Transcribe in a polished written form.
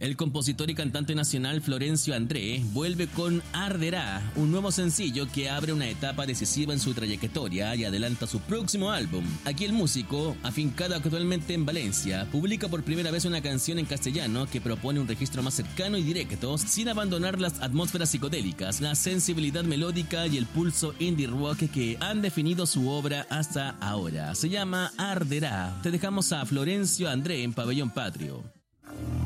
El compositor y cantante nacional Florencio André vuelve con Arderá, un nuevo sencillo que abre una etapa decisiva en su trayectoria y adelanta su próximo álbum. Aquí el músico, afincado actualmente en Valencia, publica por primera vez una canción en castellano que propone un registro más cercano y directo, sin abandonar las atmósferas psicodélicas, la sensibilidad melódica y el pulso indie rock que han definido su obra hasta ahora. Se llama Arderá. Te dejamos a Florencio André en Pabellón Patrio.